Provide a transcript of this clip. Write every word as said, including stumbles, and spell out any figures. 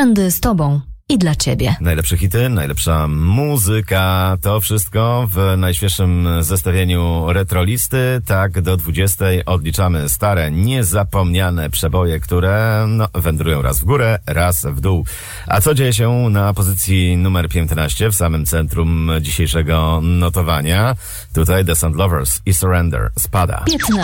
Weekendy z tobą i dla ciebie. Najlepsze hity, najlepsza muzyka, to wszystko w najświeższym zestawieniu Retrolisty. Tak, do dwudziestej odliczamy stare, niezapomniane przeboje, które no, wędrują raz w górę, raz w dół. A co dzieje się na pozycji numer piętnaście, w samym centrum dzisiejszego notowania? Tutaj The Sound Lovers i Surrender spada. piętnaście.